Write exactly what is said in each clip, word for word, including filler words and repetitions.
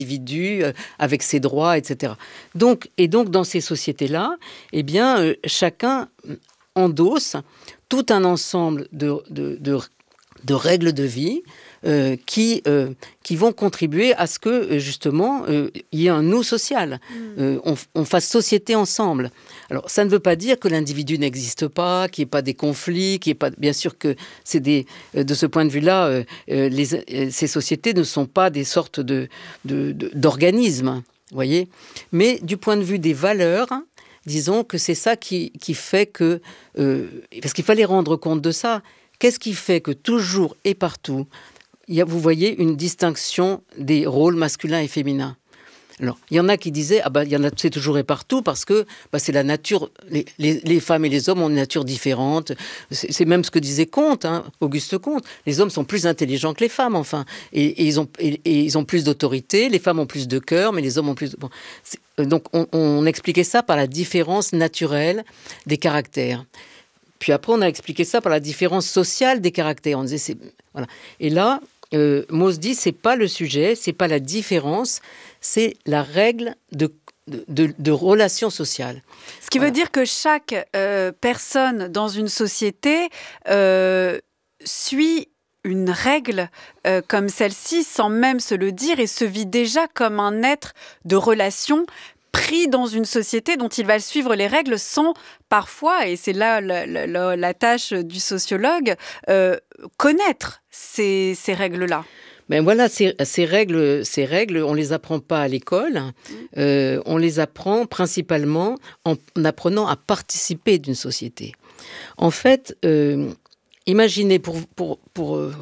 individu euh, avec ses droits, et cetera. Donc, et donc, dans ces sociétés-là, eh bien, euh, chacun endosse tout un ensemble de, de, de, de règles de vie euh, qui, euh, qui vont contribuer à ce que, justement, euh, il y ait un nous social. Mmh. Euh, on, on fasse société ensemble. Alors, ça ne veut pas dire que l'individu n'existe pas, qu'il n'y ait pas des conflits, qu'il n'y ait pas... Bien sûr que c'est des... De ce point de vue-là, euh, les, euh, ces sociétés ne sont pas des sortes de, de, de, d'organismes, vous voyez. Mais du point de vue des valeurs... Disons que c'est ça qui, qui fait que... Euh, parce qu'il fallait rendre compte de ça. Qu'est-ce qui fait que toujours et partout, il y a, vous voyez, une distinction des rôles masculins et féminins? Alors, il y en a qui disaient, ah ben, il y en a, c'est toujours et partout parce que bah, c'est la nature, les, les, les femmes et les hommes ont une nature différente. C'est, c'est même ce que disait Comte, hein, Auguste Comte. Les hommes sont plus intelligents que les femmes, enfin. Et, et, ils, ont, et, et ils ont plus d'autorité, les femmes ont plus de cœur, mais les hommes ont plus de... Bon. Donc, on, on expliquait ça par la différence naturelle des caractères. Puis après, on a expliqué ça par la différence sociale des caractères. On disait, c'est... Voilà. Et là, euh, Mauss dit, c'est pas le sujet, c'est pas la différence, c'est la règle de, de, de, de relations sociales. Ce qui voilà. veut dire que chaque euh, personne dans une société euh, suit une règle euh, comme celle-ci sans même se le dire et se vit déjà comme un être de relation pris dans une société dont il va suivre les règles sans parfois, et c'est là la, la, la tâche du sociologue, euh, connaître ces, ces règles-là. Ben voilà, ces, ces, règles, ces règles, on ne les apprend pas à l'école, mmh. euh, on les apprend principalement en apprenant à participer d'une société. En fait, euh, imaginez, pour, pour, pour, euh,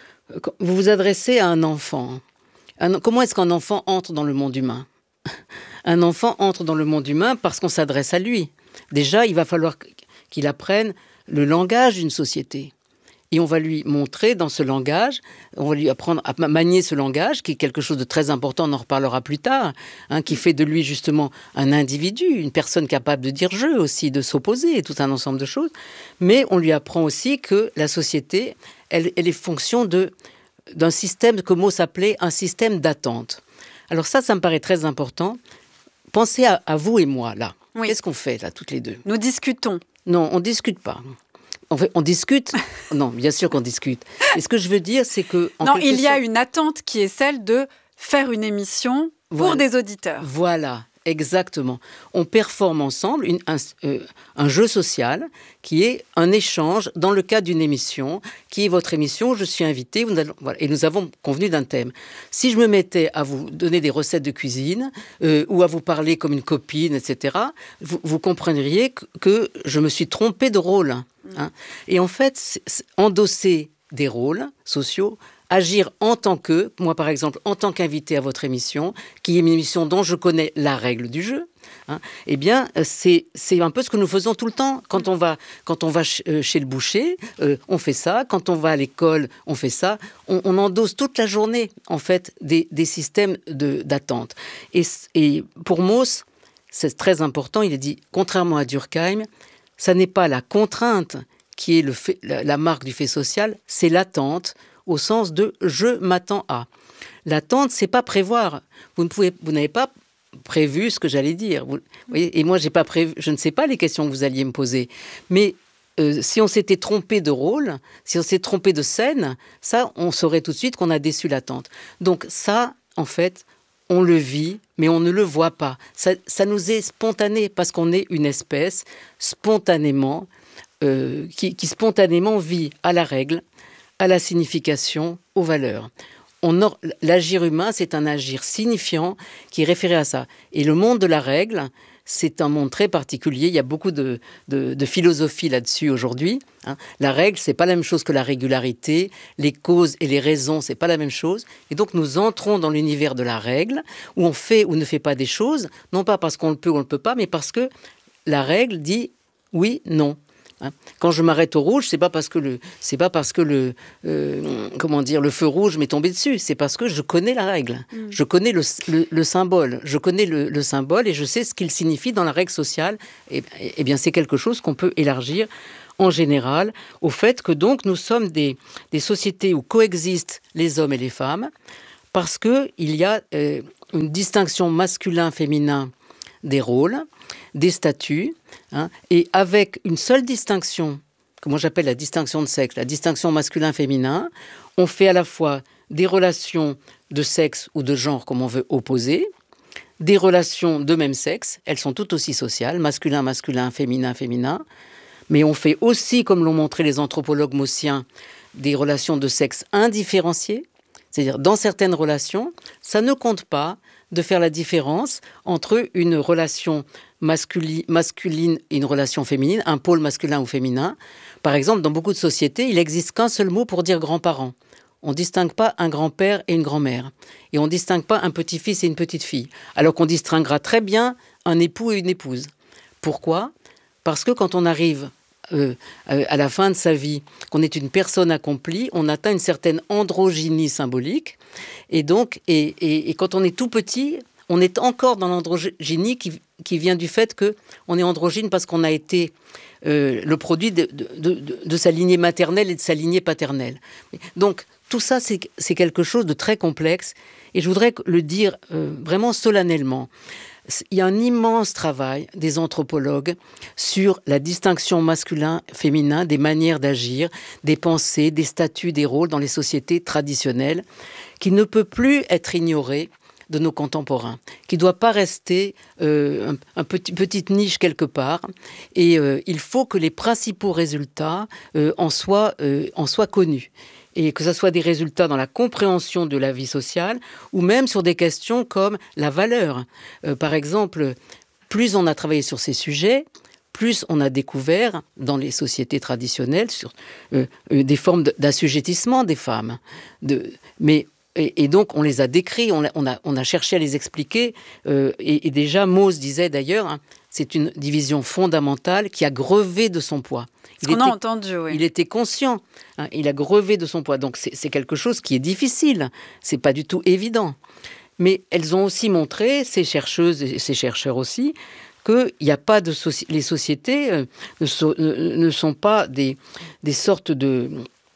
vous vous adressez à un enfant. Un, comment est-ce qu'un enfant entre dans le monde humain ? Un enfant entre dans le monde humain parce qu'on s'adresse à lui. Déjà, il va falloir qu'il apprenne le langage d'une société. Et on va lui montrer dans ce langage, on va lui apprendre à manier ce langage, qui est quelque chose de très important, on en reparlera plus tard, hein, qui fait de lui justement un individu, une personne capable de dire je aussi, de s'opposer, tout un ensemble de choses. Mais on lui apprend aussi que la société, elle, elle est fonction de, d'un système que Mauss appelait un système d'attente. Alors ça, ça me paraît très important. Pensez à, à vous et moi, là. Oui. Qu'est-ce qu'on fait, là, toutes les deux ? Nous discutons. Non, on ne discute pas. On, fait, on discute. Non, bien sûr qu'on discute. Et ce que je veux dire, c'est que... Non, il y a sorte... une attente qui est celle de faire une émission pour voilà. des auditeurs. Voilà, exactement. On performe ensemble une, un, euh, un jeu social qui est un échange dans le cadre d'une émission, qui est votre émission, je suis invité, vous allez, voilà, et nous avons convenu d'un thème. Si je me mettais à vous donner des recettes de cuisine euh, ou à vous parler comme une copine, et cetera, vous, vous comprendriez que, que je me suis trompée de rôle. Hein. Et en fait, c'est, c'est endosser des rôles sociaux, agir en tant que, moi par exemple, en tant qu'invité à votre émission, qui est une émission dont je connais la règle du jeu, hein, eh bien, c'est, c'est un peu ce que nous faisons tout le temps. Quand on va, quand on va ch- euh, chez le boucher, euh, on fait ça. Quand on va à l'école, on fait ça. On, on endosse toute la journée, en fait, des, des systèmes de, d'attente. Et, et pour Mauss, c'est très important, il a dit, contrairement à Durkheim, ça n'est pas la contrainte qui est le fait, la, la marque du fait social, c'est l'attente, au sens de « je m'attends à ». L'attente, c'est pas prévoir. Vous ne pouvez, vous n'avez pas prévu ce que j'allais dire. Vous, vous voyez, et moi, j'ai pas prévu, je ne sais pas les questions que vous alliez me poser. Mais euh, si on s'était trompé de rôle, si on s'est trompé de scène, ça, on saurait tout de suite qu'on a déçu l'attente. Donc ça, en fait, on le vit, mais on ne le voit pas. Ça, ça nous est spontané, parce qu'on est une espèce spontanément, euh, qui, qui spontanément vit à la règle, à la signification, aux valeurs. On or, l'agir humain, c'est un agir signifiant qui est référé à ça. Et le monde de la règle, c'est un monde très particulier. Il y a beaucoup de, de, de philosophie là-dessus aujourd'hui. Hein. La règle, c'est pas la même chose que la régularité. Les causes et les raisons, c'est pas la même chose. Et donc, nous entrons dans l'univers de la règle, où on fait ou ne fait pas des choses, non pas parce qu'on le peut ou on le peut pas, mais parce que la règle dit oui, non. Quand je m'arrête au rouge, c'est pas parce que le, c'est pas parce que le, euh, comment dire, le feu rouge m'est tombé dessus. C'est parce que je connais la règle, mmh. je connais le, le, le symbole, je connais le, le symbole et je sais ce qu'il signifie dans la règle sociale. Et, et, et bien, c'est quelque chose qu'on peut élargir en général au fait que donc nous sommes des, des sociétés où coexistent les hommes et les femmes, parce que il y a, euh, une distinction masculin-féminin des rôles, des statuts, hein, et avec une seule distinction, que moi j'appelle la distinction de sexe, la distinction masculin-féminin, on fait à la fois des relations de sexe ou de genre, comme on veut, opposées, des relations de même sexe, elles sont toutes aussi sociales, masculin-masculin, féminin-féminin, mais on fait aussi, comme l'ont montré les anthropologues maussiens, des relations de sexe indifférenciées, c'est-à-dire dans certaines relations, ça ne compte pas de faire la différence entre une relation masculi- masculine et une relation féminine, un pôle masculin ou féminin. Par exemple, dans beaucoup de sociétés, il n'existe qu'un seul mot pour dire grands-parents. On ne distingue pas un grand-père et une grand-mère. Et on ne distingue pas un petit-fils et une petite-fille. Alors qu'on distinguera très bien un époux et une épouse. Pourquoi ? Parce que quand on arrive euh, à la fin de sa vie, qu'on est une personne accomplie, on atteint une certaine androgynie symbolique. Et donc, et, et, et quand on est tout petit, on est encore dans l'androgynie qui, qui vient du fait qu'on est androgyne parce qu'on a été euh, le produit de, de, de, de sa lignée maternelle et de sa lignée paternelle. Donc, tout ça, c'est, c'est quelque chose de très complexe. Et je voudrais le dire euh, vraiment solennellement. Il y a un immense travail des anthropologues sur la distinction masculin-féminin, des manières d'agir, des pensées, des statuts, des rôles dans les sociétés traditionnelles, qui ne peut plus être ignoré de nos contemporains, qui ne doit pas rester euh, un, un petit, petite niche quelque part. Et euh, il faut que les principaux résultats euh, en soient, euh, en soient connus. Et que ce soit des résultats dans la compréhension de la vie sociale ou même sur des questions comme la valeur. Euh, par exemple, plus on a travaillé sur ces sujets, plus on a découvert dans les sociétés traditionnelles sur, euh, euh, des formes d'assujettissement des femmes. De, mais, et, et donc, on les a décrits, on a, on a, on a cherché à les expliquer. Euh, et, et déjà, Mauss disait d'ailleurs, hein, c'est une division fondamentale qui a grevé de son poids. Ce qu'on a entendu, oui. Il était conscient, hein, il a grevé de son poids. Donc c'est, c'est quelque chose qui est difficile, c'est pas du tout évident. Mais elles ont aussi montré, ces chercheuses et ces chercheurs aussi, que y a pas de soci- les sociétés euh, ne, so- ne, ne sont pas des, des sortes de,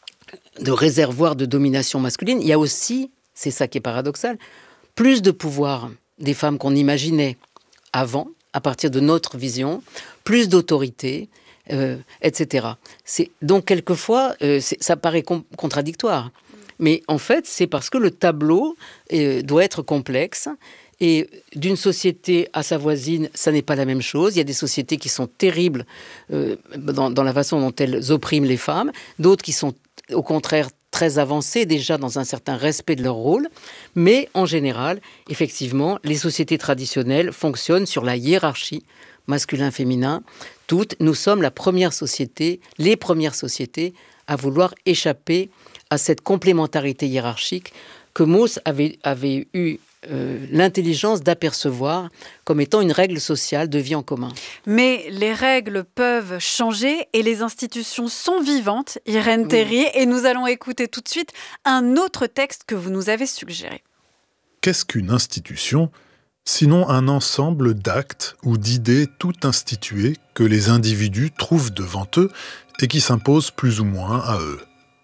de réservoirs de domination masculine. Il y a aussi, c'est ça qui est paradoxal, plus de pouvoir des femmes qu'on imaginait avant, à partir de notre vision, plus d'autorité, Euh, et cetera. C'est, donc, quelquefois, euh, c'est, ça paraît com- contradictoire. Mais en fait, c'est parce que le tableau euh, doit être complexe. Et d'une société à sa voisine, ça n'est pas la même chose. Il y a des sociétés qui sont terribles euh, dans, dans la façon dont elles oppriment les femmes. D'autres qui sont, au contraire, très avancées, déjà dans un certain respect de leur rôle. Mais, en général, effectivement, les sociétés traditionnelles fonctionnent sur la hiérarchie masculin-féminin. Toutes, nous sommes la première société, les premières sociétés à vouloir échapper à cette complémentarité hiérarchique que Mauss avait, avait eu euh, l'intelligence d'apercevoir comme étant une règle sociale de vie en commun. Mais les règles peuvent changer et les institutions sont vivantes, Irène oui. Therrier, et nous allons écouter tout de suite un autre texte que vous nous avez suggéré. Qu'est-ce qu'une institution ? Sinon un ensemble d'actes ou d'idées tout instituées que les individus trouvent devant eux et qui s'imposent plus ou moins à eux.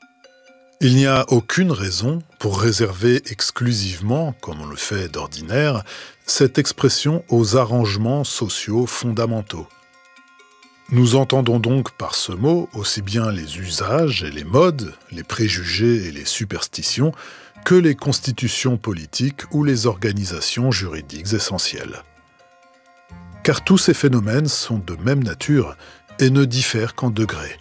Il n'y a aucune raison pour réserver exclusivement, comme on le fait d'ordinaire, cette expression aux arrangements sociaux fondamentaux. Nous entendons donc par ce mot aussi bien les usages et les modes, les préjugés et les superstitions, que les constitutions politiques ou les organisations juridiques essentielles. Car tous ces phénomènes sont de même nature et ne diffèrent qu'en degrés.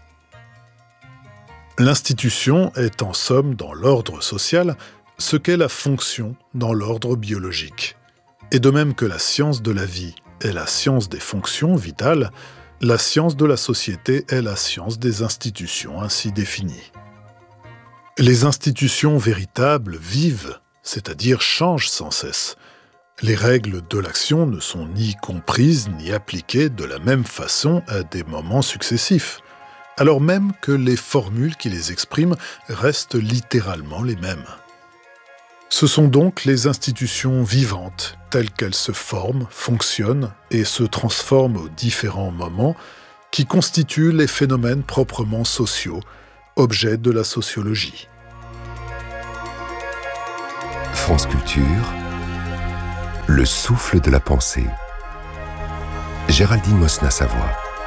L'institution est en somme dans l'ordre social ce qu'est la fonction dans l'ordre biologique. Et de même que la science de la vie est la science des fonctions vitales, la science de la société est la science des institutions ainsi définies. Les institutions véritables vivent, c'est-à-dire changent sans cesse. Les règles de l'action ne sont ni comprises ni appliquées de la même façon à des moments successifs, alors même que les formules qui les expriment restent littéralement les mêmes. Ce sont donc les institutions vivantes, telles qu'elles se forment, fonctionnent et se transforment aux différents moments, qui constituent les phénomènes proprement sociaux, objet de la sociologie. France Culture, Le souffle de la pensée. Géraldine Mosna-Savoie.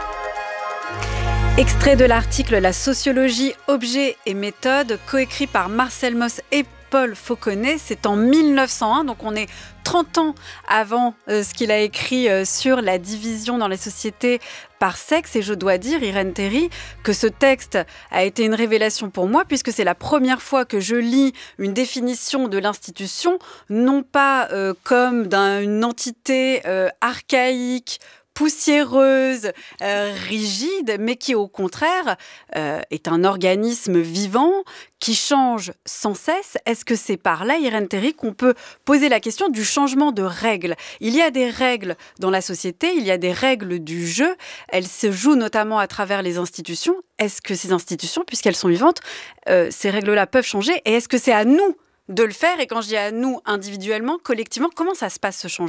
Extrait de l'article « La sociologie, objet et méthode », coécrit par Marcel Mauss et Paul Fauconnet. C'est en mille neuf cent un, donc on est trente ans avant euh, ce qu'il a écrit euh, sur la division dans les sociétés par sexe. Et je dois dire, Irène Théry, que ce texte a été une révélation pour moi, puisque c'est la première fois que je lis une définition de l'institution, non pas euh, comme d'une entité euh, archaïque, poussiéreuse, euh, rigide, mais qui au contraire euh, est un organisme vivant qui change sans cesse. Est-ce que c'est par là, Irène Théry, qu'on peut poser la question du changement de règles ? Il y a des règles dans la société, il y a des règles du jeu, elles se jouent notamment à travers les institutions. Est-ce que ces institutions, puisqu'elles sont vivantes, euh, ces règles-là peuvent changer ? Et est-ce que c'est à nous de le faire ? Et quand je dis à nous, individuellement, collectivement, comment ça se passe ce changement ?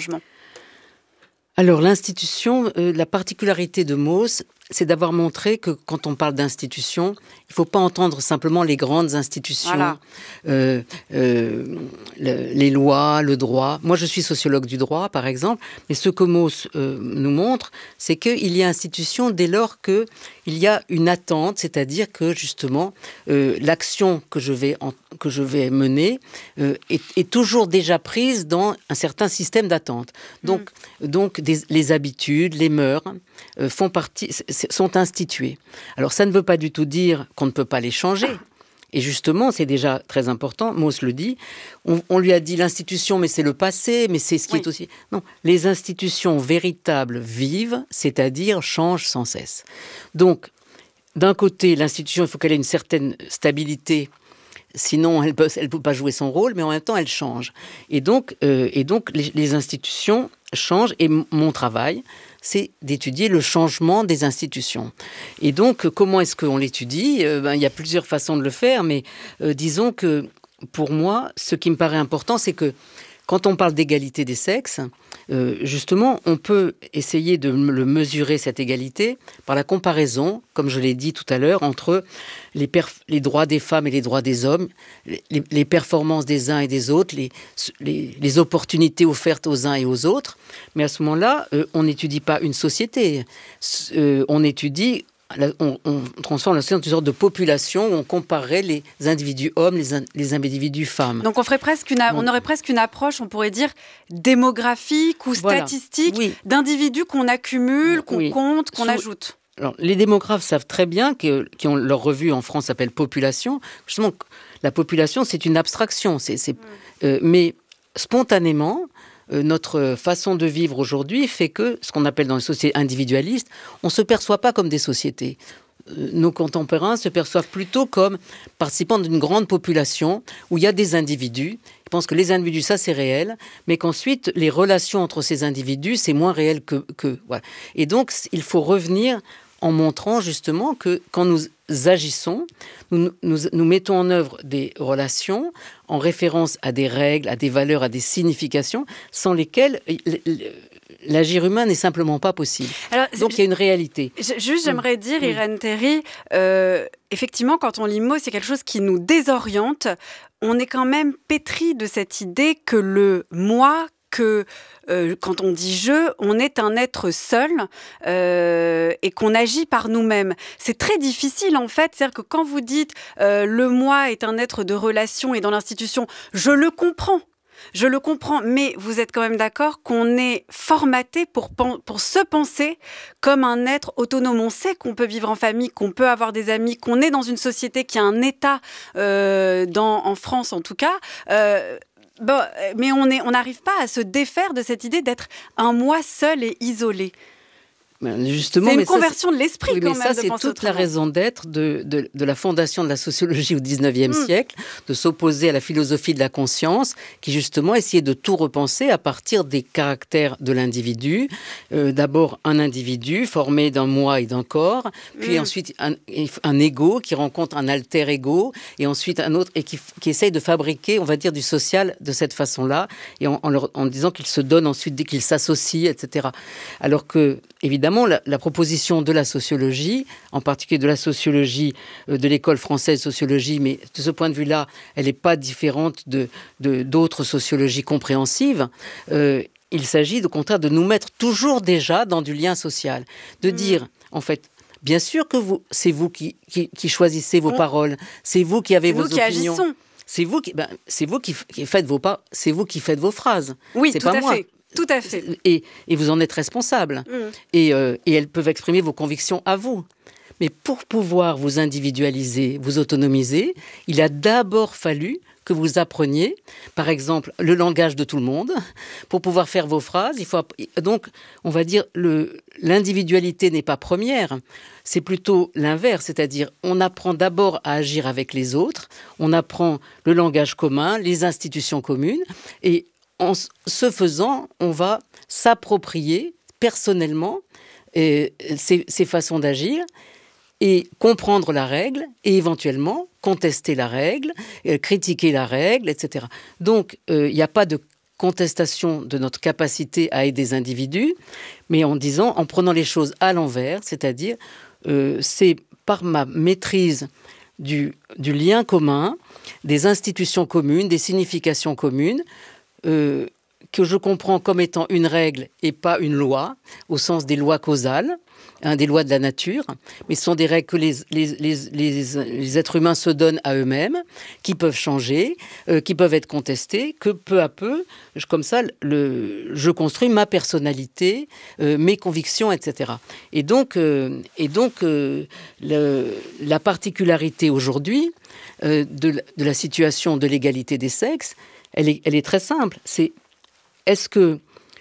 Alors l'institution, euh, la particularité de Mauss, c'est d'avoir montré que quand on parle d'institution, il ne faut pas entendre simplement les grandes institutions, voilà. euh, euh, le, les lois, le droit. Moi, je suis sociologue du droit, par exemple, mais ce que Mauss euh, nous montre, c'est qu'il y a institution dès lors qu'il y a une attente, c'est-à-dire que justement, euh, l'action que je vais, en, que je vais mener euh, est, est toujours déjà prise dans un certain système d'attente. Donc, mmh. donc des, les habitudes, les mœurs euh, font partie... sont instituées. Alors, ça ne veut pas du tout dire qu'on ne peut pas les changer. Et justement, c'est déjà très important, Mauss le dit, on, on lui a dit l'institution, mais c'est le passé, mais c'est ce qui oui. est aussi... Non, les institutions véritables vivent, c'est-à-dire changent sans cesse. Donc, d'un côté, l'institution, il faut qu'elle ait une certaine stabilité, sinon elle ne peut, elle peut pas jouer son rôle, mais en même temps, elle change. Et donc, euh, et donc les, les institutions changent, et m- mon travail, c'est d'étudier le changement des institutions. Et donc, comment est-ce qu'on l'étudie ? euh, ben, il y a plusieurs façons de le faire, mais euh, disons que, pour moi, ce qui me paraît important, c'est que quand on parle d'égalité des sexes, euh, justement, on peut essayer de le mesurer, cette égalité, par la comparaison, comme je l'ai dit tout à l'heure, entre les, perf- les droits des femmes et les droits des hommes, les, les performances des uns et des autres, les, les, les opportunités offertes aux uns et aux autres. Mais à ce moment-là, euh, on n'étudie pas une société, euh, on étudie... On, on transforme la société en une sorte de population où on comparerait les individus hommes, les, in, les individus femmes. Donc on, ferait presque une, on aurait presque une approche, on pourrait dire, démographique ou voilà. statistique oui. d'individus qu'on accumule, qu'on oui. compte, qu'on Sous... ajoute. Alors, les démographes savent très bien, que, qui ont leur revue en France s'appelle Population. Justement, la population, c'est une abstraction. C'est, c'est, mm. euh, mais spontanément... Euh, notre façon de vivre aujourd'hui fait que, ce qu'on appelle dans les sociétés individualistes, on ne se perçoit pas comme des sociétés. Euh, nos contemporains se perçoivent plutôt comme participants d'une grande population où il y a des individus. Ils pensent que les individus, ça c'est réel, mais qu'ensuite, les relations entre ces individus, c'est moins réel que... que voilà. Et donc, il faut revenir en montrant justement que quand nous agissons, nous, nous, nous mettons en œuvre des relations en référence à des règles, à des valeurs, à des significations, sans lesquelles l'agir humain n'est simplement pas possible. Alors, donc il y a une réalité. Juste, j'aimerais dire, Irène Théry, euh, effectivement, quand on lit Mauss, c'est quelque chose qui nous désoriente. On est quand même pétri de cette idée que le moi, que euh, quand on dit « je », on est un être seul euh, et qu'on agit par nous-mêmes. C'est très difficile, en fait. C'est-à-dire que quand vous dites euh, « le moi est un être de relation et dans l'institution », je le comprends. Je le comprends, mais vous êtes quand même d'accord qu'on est formaté pour, pour se penser comme un être autonome. On sait qu'on peut vivre en famille, qu'on peut avoir des amis, qu'on est dans une société qui a un état, euh, dans, en France en tout cas, euh, Bon, mais on n'arrive pas à se défaire de cette idée d'être un moi seul et isolé. Justement, c'est une mais conversion ça, de l'esprit oui, quand mais même. Ça, de c'est toute la autrement. raison d'être de, de, de la fondation de la sociologie au dix-neuvième mmh. siècle, de s'opposer à la philosophie de la conscience, qui justement essayait de tout repenser à partir des caractères de l'individu. Euh, d'abord, un individu formé d'un moi et d'un corps, puis mmh. ensuite un, un ego qui rencontre un alter ego, et ensuite un autre, et qui, qui essaye de fabriquer, on va dire, du social de cette façon-là, et en, en, leur, en disant qu'il se donne ensuite, dès qu'il s'associe, et cetera. Alors que, évidemment, la, la proposition de la sociologie, en particulier de la sociologie euh, de l'école française de sociologie, mais de ce point de vue-là, elle n'est pas différente de, de, d'autres sociologies compréhensives, euh, il s'agit au contraire de nous mettre toujours déjà dans du lien social, de mmh. dire, en fait, bien sûr que vous, c'est vous qui, qui, qui choisissez vos on... paroles, c'est vous qui avez c'est vos vous opinions. Qui agissons. C'est vous qui, ben, c'est vous qui, qui faites vos pas, c'est vous qui faites vos phrases. Oui, c'est tout pas à moi. fait. Tout à fait. Et, et vous en êtes responsable. Mmh. Et, euh, et elles peuvent exprimer vos convictions à vous. Mais pour pouvoir vous individualiser, vous autonomiser, il a d'abord fallu que vous appreniez, par exemple, le langage de tout le monde. Pour pouvoir faire vos phrases, il faut... Donc, on va dire, le, l'individualité n'est pas première, c'est plutôt l'inverse, c'est-à-dire on apprend d'abord à agir avec les autres, on apprend le langage commun, les institutions communes, et en ce faisant, on va s'approprier personnellement euh, ces, ces façons d'agir, et comprendre la règle, et éventuellement contester la règle, euh, critiquer la règle, et cetera. Donc, il euh, n'y a pas de contestation de notre capacité à aider des individus, mais en disant, en prenant les choses à l'envers, c'est-à-dire, euh, c'est par ma maîtrise du, du lien commun, des institutions communes, des significations communes, euh, que je comprends comme étant une règle et pas une loi, au sens des lois causales, hein, des lois de la nature, mais ce sont des règles que les, les, les, les, les êtres humains se donnent à eux-mêmes, qui peuvent changer, euh, qui peuvent être contestées, que peu à peu, je, comme ça, le, je construis ma personnalité, euh, mes convictions, et cetera. Et donc, euh, et donc euh, le, la particularité aujourd'hui euh, de, de la situation de l'égalité des sexes, elle est, elle est très simple. C'est est-ce que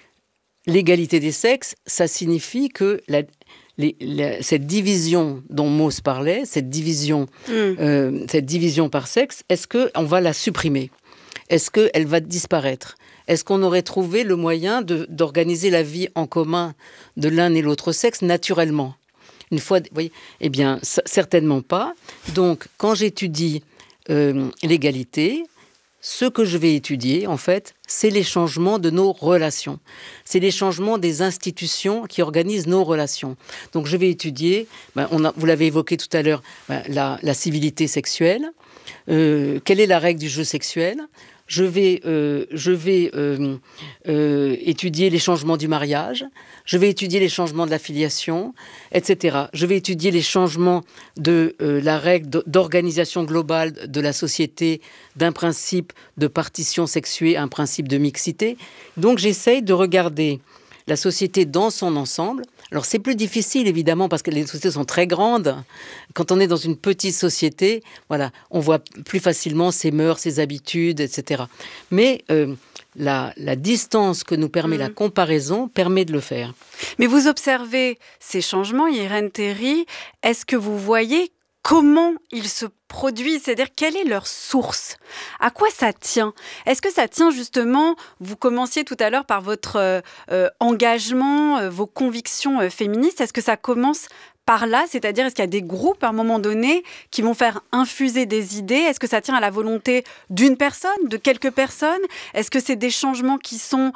l'égalité des sexes, ça signifie que la, les, la, cette division dont Mauss parlait, cette division, mm. euh, cette division par sexe, est-ce qu'on va la supprimer ? Est-ce qu'elle va disparaître ? Est-ce qu'on aurait trouvé le moyen de, d'organiser la vie en commun de l'un et l'autre sexe naturellement ? Une fois, vous voyez, eh bien, c- certainement pas. Donc, quand j'étudie euh, l'égalité, ce que je vais étudier, en fait, c'est les changements de nos relations. C'est les changements des institutions qui organisent nos relations. Donc, je vais étudier, ben, on a, vous l'avez évoqué tout à l'heure, ben, la, la civilité sexuelle. Euh, quelle est la règle du jeu sexuel ? Je vais, euh, je vais euh, euh, étudier les changements du mariage, je vais étudier les changements de la filiation, et cetera. Je vais étudier les changements de euh, la règle d'organisation globale de la société, d'un principe de partition sexuée à un principe de mixité. Donc j'essaye de regarder la société dans son ensemble. Alors c'est plus difficile évidemment parce que les sociétés sont très grandes. Quand on est dans une petite société, voilà, on voit plus facilement ses mœurs, ses habitudes, et cetera. Mais euh, la, la distance que nous permet mmh. la comparaison permet de le faire. Mais vous observez ces changements, Irène Théry. Est-ce que vous voyez comment ils se produisent, c'est-à-dire quelle est leur source ? À quoi ça tient ? Est-ce que ça tient justement, vous commenciez tout à l'heure par votre euh, euh, engagement, euh, vos convictions euh, féministes, est-ce que ça commence par là, c'est-à-dire est-ce qu'il y a des groupes à un moment donné qui vont faire infuser des idées ? Est-ce que ça tient à la volonté d'une personne, de quelques personnes ? Est-ce que c'est des changements qui sont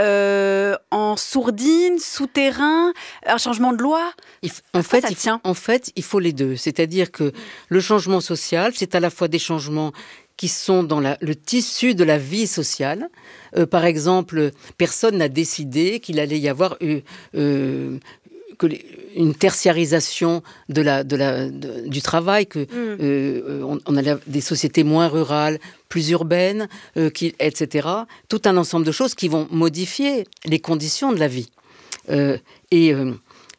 euh, en sourdine, souterrain, un changement de loi ? Il f- en, fait, ça il tient f- en fait, il faut les deux. C'est-à-dire que le changement social, c'est à la fois des changements qui sont dans la, le tissu de la vie sociale. Euh, par exemple, personne n'a décidé qu'il allait y avoir... Euh, euh, que les, une tertiarisation de la, de la, de, du travail, que, mm. euh, on, on a des sociétés moins rurales, plus urbaines, euh, qui, et cetera. Tout un ensemble de choses qui vont modifier les conditions de la vie. Euh, et, euh,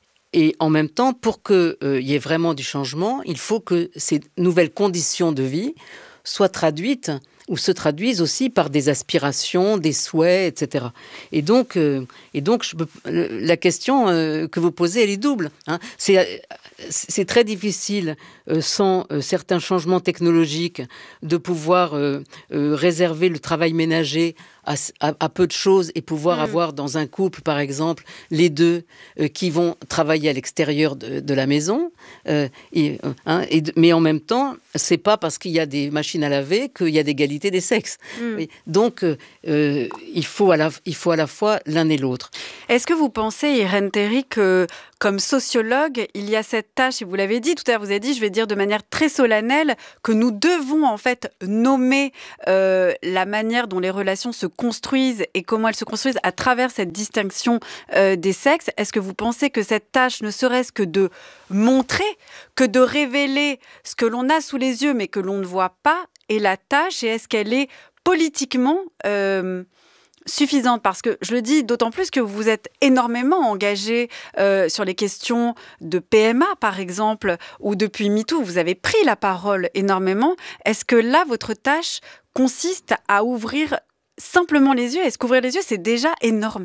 et en même temps, pour qu'il euh, y ait vraiment du changement, il faut que ces nouvelles conditions de vie soient traduites ou se traduisent aussi par des aspirations, des souhaits, et cetera. Et donc, euh, et donc je peux, la question euh, que vous posez, elle est double. Hein. C'est, c'est très difficile, euh, sans euh, certains changements technologiques, de pouvoir euh, euh, réserver le travail ménager à, à, à peu de choses et pouvoir mmh. avoir dans un couple, par exemple, les deux euh, qui vont travailler à l'extérieur de, de la maison. Euh, et, hein, et, mais en même temps, c'est pas parce qu'il y a des machines à laver qu'il y a d'égalité des sexes. Mmh. Donc, euh, il, faut à la, il faut à la fois l'un et l'autre. Est-ce que vous pensez, Irène Théry, que comme sociologue, il y a cette tâche, et vous l'avez dit tout à l'heure, vous avez dit, je vais dire de manière très solennelle, que nous devons en fait nommer euh, la manière dont les relations se construisent et comment elles se construisent à travers cette distinction euh, des sexes. Est-ce que vous pensez que cette tâche, ne serait-ce que de montrer, que de révéler ce que l'on a sous les yeux mais que l'on ne voit pas, est la tâche, et est-ce qu'elle est politiquement euh, suffisante? Parce que je le dis d'autant plus que vous êtes énormément engagé euh, sur les questions de P M A, par exemple, ou depuis MeToo, vous avez pris la parole énormément. Est-ce que là, votre tâche consiste à ouvrir simplement les yeux? Est-ce qu'ouvrir les yeux, c'est déjà énorme?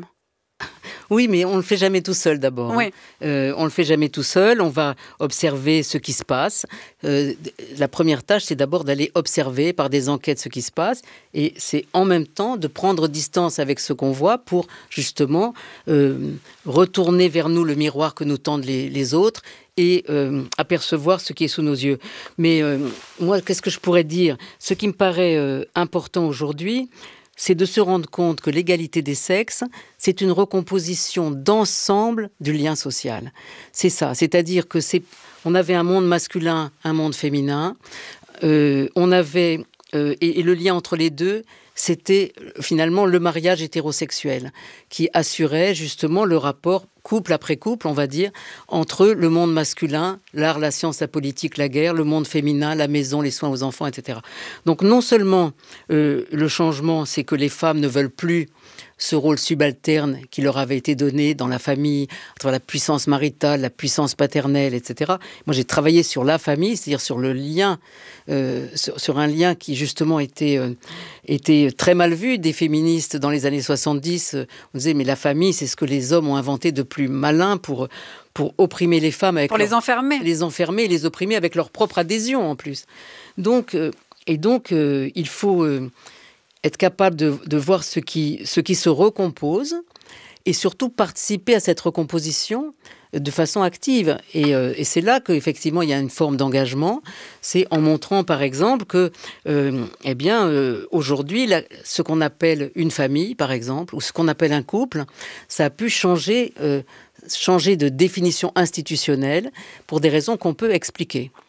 Oui, mais on ne le fait jamais tout seul d'abord. Oui. Hein. Euh, on ne le fait jamais tout seul, on va observer ce qui se passe. Euh, la première tâche, c'est d'abord d'aller observer par des enquêtes ce qui se passe, et c'est en même temps de prendre distance avec ce qu'on voit pour justement euh, retourner vers nous le miroir que nous tendent les, les autres et euh, apercevoir ce qui est sous nos yeux. Mais euh, moi, qu'est-ce que je pourrais dire? Ce qui me paraît euh, important aujourd'hui, c'est de se rendre compte que l'égalité des sexes, c'est une recomposition d'ensemble du lien social. C'est ça, c'est-à-dire que c'est, on avait un monde masculin, un monde féminin, euh, on avait, euh, et, et le lien entre les deux, c'était finalement le mariage hétérosexuel qui assurait justement le rapport couple après couple, on va dire, entre le monde masculin, l'art, la science, la politique, la guerre, le monde féminin, la maison, les soins aux enfants, et cetera. Donc non seulement euh, le changement, c'est que les femmes ne veulent plus ce rôle subalterne qui leur avait été donné dans la famille, entre la puissance maritale, la puissance paternelle, et cetera. Moi, j'ai travaillé sur la famille, c'est-à-dire sur le lien, euh, sur, sur un lien qui justement était, euh, était très mal vu des féministes dans les années soixante-dix. On disait, mais la famille, c'est ce que les hommes ont inventé de plus malin pour, pour opprimer les femmes. Avec pour leur, les enfermer. Les enfermer et les opprimer avec leur propre adhésion en plus. Donc, euh, et donc, euh, il faut... Euh, être capable de, de voir ce qui, ce qui se recompose et surtout participer à cette recomposition de façon active. Et, euh, et c'est là qu'effectivement, il y a une forme d'engagement. C'est en montrant, par exemple, que euh, eh bien, euh, aujourd'hui, la, ce qu'on appelle une famille, par exemple, ou ce qu'on appelle un couple, ça a pu changer, euh, changer de définition institutionnelle pour des raisons qu'on peut expliquer.